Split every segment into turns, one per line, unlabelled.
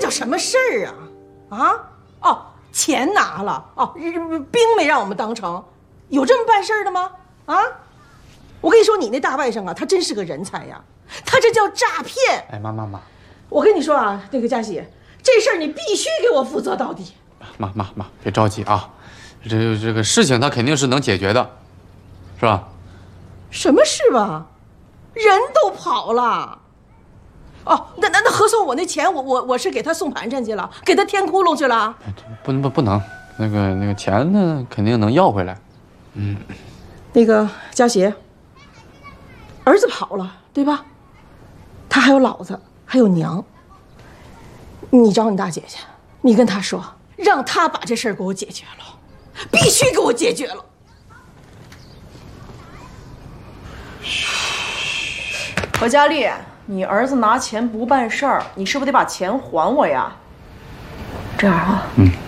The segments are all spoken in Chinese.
叫什么事儿啊？啊？哦，钱拿了，哦，兵没让我们当成，有这么办事儿的吗？啊？我跟你说，你那大外甥啊，他真是个人才呀，他这叫诈骗。
哎，妈，
我跟你说啊，那个佳喜，这事儿你必须给我负责到底。
妈，别着急啊，这个事情他肯定是能解决的，是吧？
什么事吧？人都跑了。哦，那合送我那钱，我是给他送盘缠去了，给他填窟窿去了。
不能，那个钱呢，肯定能要回来。
那个佳喜，儿子跑了，对吧？他还有老子，还有娘。你找你大姐去，你跟她说，让她把这事儿给我解决了，必须给我解决了。
何佳丽，你儿子拿钱不办事儿，你是不是得把钱还我呀？这样啊。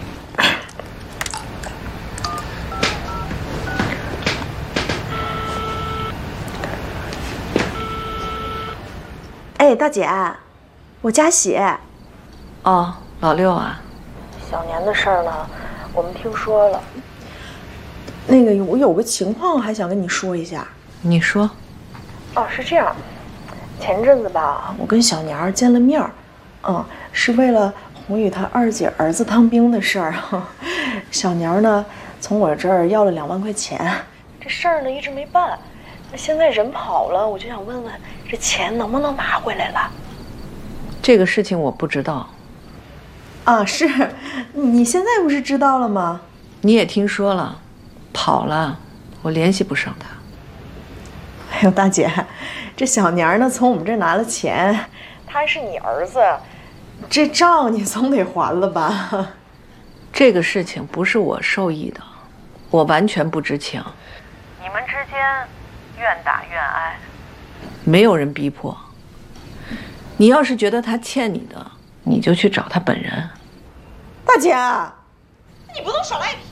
哎，大姐，我佳喜。
哦，老六啊。
小年的事儿呢，我们听说了。
那个，我有个情况还想跟你说一下。
你说。
哦，是这样，前阵子吧，我跟小年儿见了面儿，是为了红宇他二姐儿子当兵的事儿。小年儿呢，从我这儿要了2万块钱，这事儿呢一直没办。那现在人跑了，我就想问问，这钱能不能拿回来了？
这个事情我不知道。
啊，是，你现在不是知道了吗？
你也听说了，跑了，我联系不上他。
哎呦，大姐，这小年儿呢从我们这儿拿了钱，他是你儿子，这账你总得还了吧？
这个事情不是我受益的，我完全不知情。
你们之间愿打愿挨，
没有人逼迫。你要是觉得他欠你的，你就去找他本人。
大姐，
你不能耍赖皮。